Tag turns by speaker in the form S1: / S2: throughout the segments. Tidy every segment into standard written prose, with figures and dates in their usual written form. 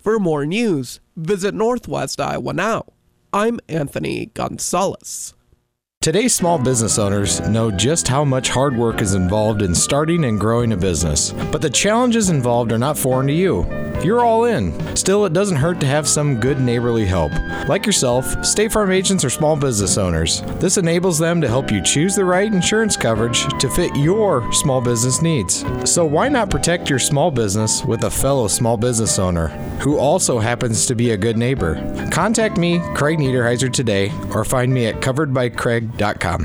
S1: For more news, visit Northwest Iowa Now. I'm Anthony Gonzalez.
S2: Today's small business owners know just how much hard work is involved in starting and growing a business, but the challenges involved are not foreign to you. You're all in. Still, it doesn't hurt to have some good neighborly help. Like yourself, State Farm agents are small business owners. This enables them to help you choose the right insurance coverage to fit your small business needs. So why not protect your small business with a fellow small business owner who also happens to be a good neighbor? Contact me, Craig Niederheiser, today, or find me at coveredbycraig.com.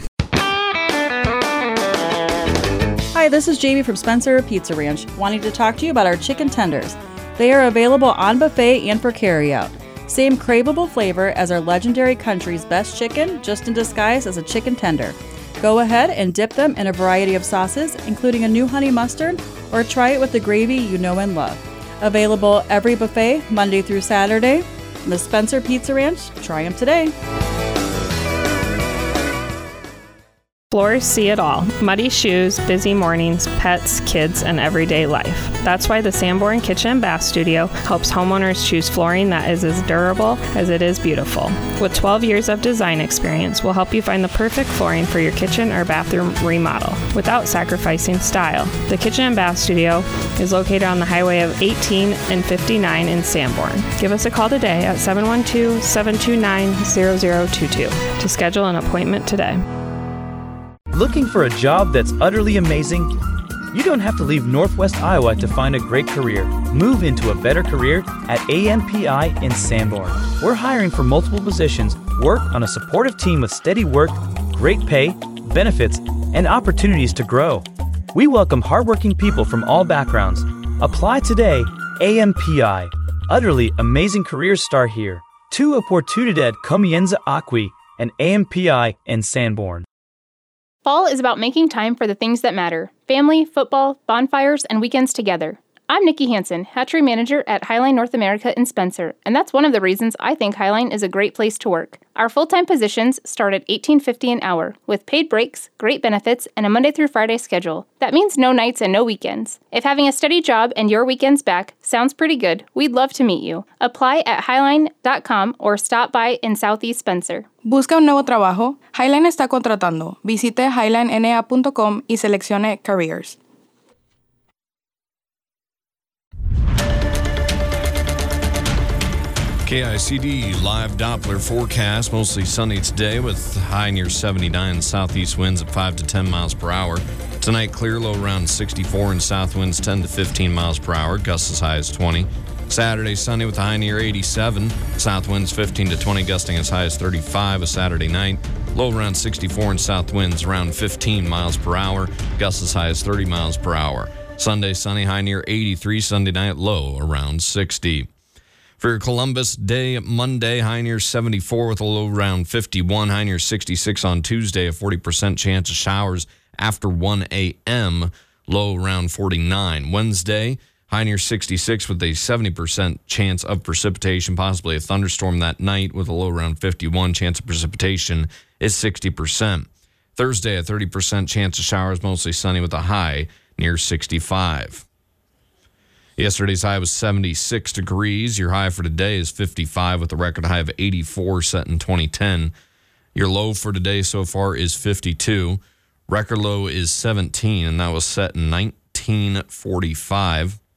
S3: Hi, this is Jamie from Spencer Pizza Ranch, wanting to talk to you about our chicken tenders. They are available on buffet and for carryout. Same craveable flavor as our legendary country's best chicken, just in disguise as a chicken tender. Go ahead and dip them in a variety of sauces, including a new honey mustard, or try it with the gravy you know and love. Available every buffet, Monday through Saturday. The Spencer Pizza Ranch, try them today.
S4: Floors see it all. Muddy shoes, busy mornings, pets, kids, and everyday life. That's why the Sanborn Kitchen and Bath Studio helps homeowners choose flooring that is as durable as it is beautiful. With 12 years of design experience, we'll help you find the perfect flooring for your kitchen or bathroom remodel without sacrificing style. The Kitchen and Bath Studio is located on the highway of 18 and 59 in Sanborn. Give us a call today at 712-729-0022 to schedule an appointment today.
S5: Looking for a job that's utterly amazing? You don't have to leave Northwest Iowa to find a great career. Move into a better career at AMPI in Sanborn. We're hiring for multiple positions, work on a supportive team with steady work, great pay, benefits, and opportunities to grow. We welcome hardworking people from all backgrounds. Apply today. AMPI. Utterly amazing careers start here. Tu oportunidad comienza aquí and AMPI in Sanborn.
S6: Fall is about making time for the things that matter: family, football, bonfires, and weekends together. I'm Nikki Hansen, hatchery manager at Highline North America in Spencer, and that's one of the reasons I think Highline is a great place to work. Our full-time positions start at $18.50 an hour, with paid breaks, great benefits, and a Monday through Friday schedule. That means no nights and no weekends. If having a steady job and your weekends back sounds pretty good, we'd love to meet you. Apply at highline.com or stop by in Southeast Spencer.
S7: ¿Busca un nuevo trabajo? Highline está contratando. Visite highlinena.com y seleccione Careers.
S8: KICD live Doppler forecast, mostly sunny today with high near 79, southeast winds at 5 to 10 miles per hour. Tonight, clear, low around 64, and south winds 10 to 15 miles per hour, gusts as high as 20. Saturday, sunny with a high near 87, south winds 15 to 20, gusting as high as 35 a Saturday night. Low around 64, and south winds around 15 miles per hour, gusts as high as 30 miles per hour. Sunday, sunny, high near 83, Sunday night, low around 60. For your Columbus Day, Monday, high near 74 with a low around 51, high near 66 on Tuesday, a 40% chance of showers after 1 a.m., low around 49. Wednesday, high near 66 with a 70% chance of precipitation, possibly a thunderstorm that night with a low around 51. Chance of precipitation is 60%. Thursday, a 30% chance of showers, mostly sunny with a high near 65. Yesterday's high was 76 degrees. Your high for today is 55 with a record high of 84 set in 2010. Your low for today so far is 52. Record low is 17, and that was set in 1945.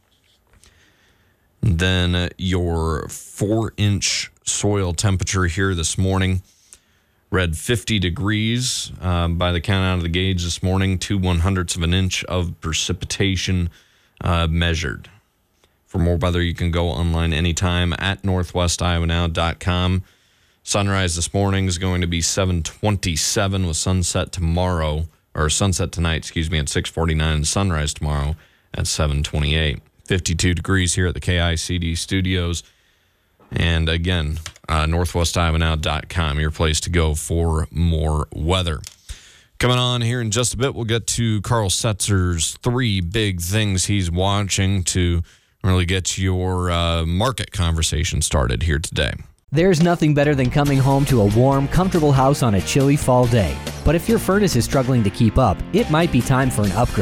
S8: Then your 4-inch soil temperature here this morning read 50 degrees by the count out of the gauge this morning, 2/100ths of an inch of precipitation measured. For more weather, you can go online anytime at northwestiowanow.com. Sunrise this morning is going to be 7:27 with sunset tonight, at 6:49, and sunrise tomorrow at 7:28. 52 degrees here at the KICD studios. And again, northwestiowanow.com, your place to go for more weather. Coming on here in just a bit, we'll get to Carl Setzer's 3 big things he's watching to really get your market conversation started here today.
S9: There's nothing better than coming home to a warm, comfortable house on a chilly fall day. But if your furnace is struggling to keep up, it might be time for an upgrade.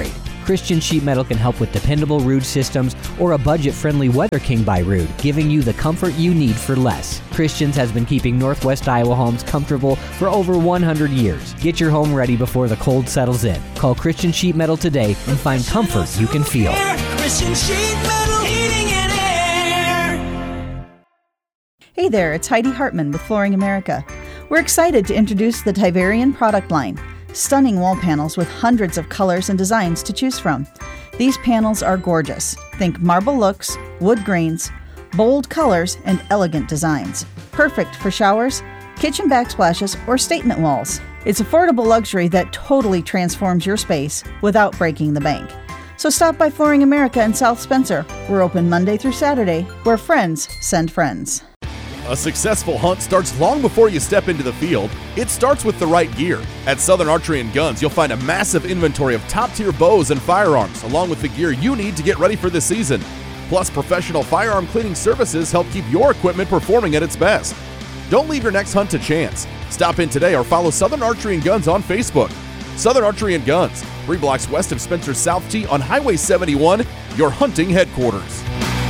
S9: Christian Sheet Metal can help with dependable rood systems or a budget-friendly Weather King by Rood, giving you the comfort you need for less. Christian's has been keeping Northwest Iowa homes comfortable for over 100 years. Get your home ready before the cold settles in. Call Christian Sheet Metal today and find comfort you can feel.
S10: Christian Sheet Metal Heating and Air.
S11: Hey there, it's Heidi Hartman with Flooring America. We're excited to introduce the Tiverian product line. Stunning wall panels with hundreds of colors and designs to choose from. These panels are gorgeous. Think marble looks, wood grains, bold colors, and elegant designs. Perfect for showers, kitchen backsplashes, or statement walls. It's affordable luxury that totally transforms your space without breaking the bank. So stop by Flooring America in South Spencer. We're open Monday through Saturday, where friends send friends.
S12: A successful hunt starts long before you step into the field. It starts with the right gear. At Southern Archery and Guns, you'll find a massive inventory of top-tier bows and firearms, along with the gear you need to get ready for the season. Plus, professional firearm cleaning services help keep your equipment performing at its best. Don't leave your next hunt to chance. Stop in today or follow Southern Archery and Guns on Facebook. Southern Archery and Guns, 3 blocks west of Spencer South Tee on Highway 71, your hunting headquarters.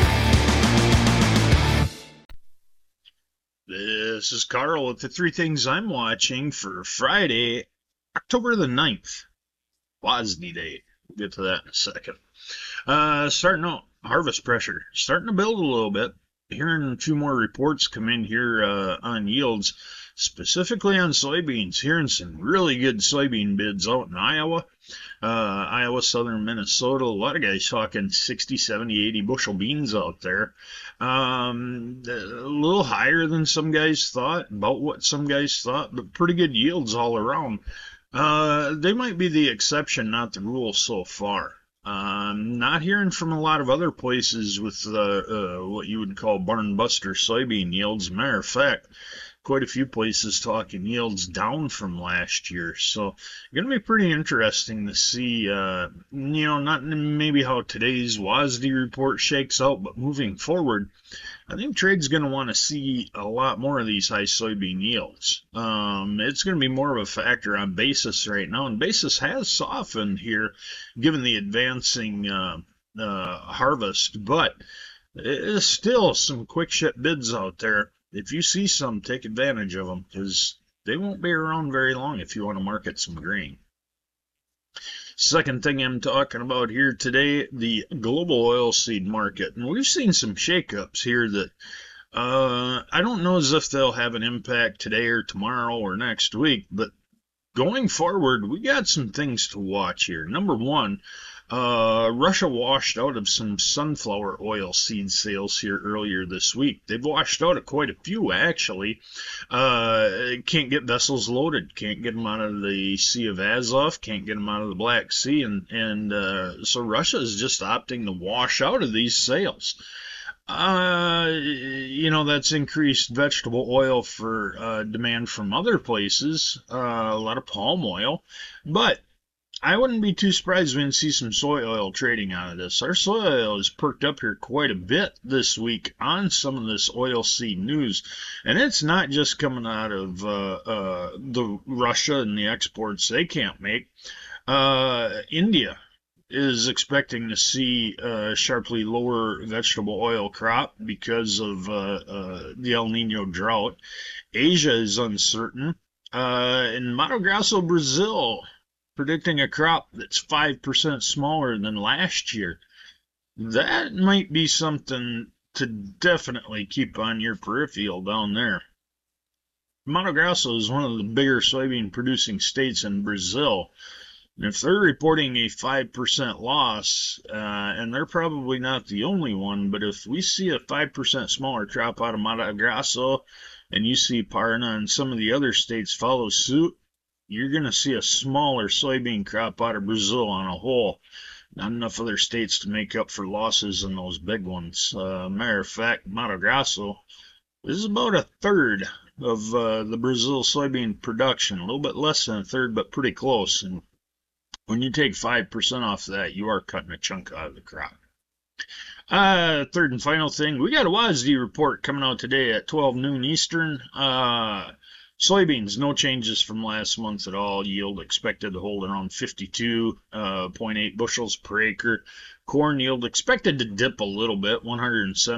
S13: This is Carl with the 3 things I'm watching for Friday, October the 9th, WASD Day. We'll get to that in a second. Starting out, harvest pressure. Starting to build a little bit. Hearing 2 more reports come in here on yields, specifically on soybeans. Hearing some really good soybean bids out in Iowa, southern Minnesota. A lot of guys talking 60, 70, 80 bushel beans out there. A little higher than some guys thought, about what some guys thought, but pretty good yields all around. They might be the exception, not the rule so far. Not hearing from a lot of other places with what you would call barn buster soybean yields. Matter of fact, quite a few places talking yields down from last year. So going to be pretty interesting to see, not maybe how today's WASD report shakes out, but moving forward, I think trade's going to want to see a lot more of these high soybean yields. It's going to be more of a factor on basis right now, and basis has softened here given the advancing harvest, but there's still some quick ship bids out there. If you see some, take advantage of them, because they won't be around very long if you want to market some grain. Second thing I'm talking about here today, the global oilseed market. And we've seen some shakeups here that I don't know as if they'll have an impact today or tomorrow or next week, but going forward, we got some things to watch here. Number one, Russia washed out of some sunflower oil seed sales here earlier this week. They've washed out of quite a few, actually. Can't get vessels loaded, can't get them out of the Sea of Azov, can't get them out of the Black Sea, and so Russia is just opting to wash out of these sales. That's increased vegetable oil for demand from other places, a lot of palm oil, but I wouldn't be too surprised when we see some soy oil trading out of this. Our soy oil has perked up here quite a bit this week on some of this oilseed news. And it's not just coming out of the Russia and the exports they can't make. India is expecting to see a sharply lower vegetable oil crop because of the El Nino drought. Asia is uncertain. In Mato Grosso, Brazil, predicting a crop that's 5% smaller than last year. That might be something to definitely keep on your peripheral down there. Mato Grosso is one of the bigger soybean producing states in Brazil. And if they're reporting a 5% loss, and they're probably not the only one, but if we see a 5% smaller crop out of Mato Grosso, and you see Paraná and some of the other states follow suit, you're going to see a smaller soybean crop out of Brazil on a whole. Not enough other states to make up for losses in those big ones. Matter of fact, Mato Grosso is about a third of the Brazil soybean production. A little bit less than a third, but pretty close. And when you take 5% off that, you are cutting a chunk out of the crop. Third and final thing, we got a WASD report coming out today at 12 noon Eastern. Soybeans, no changes from last month at all. Yield expected to hold around 52.8 bushels per acre. Corn yield expected to dip a little bit, 107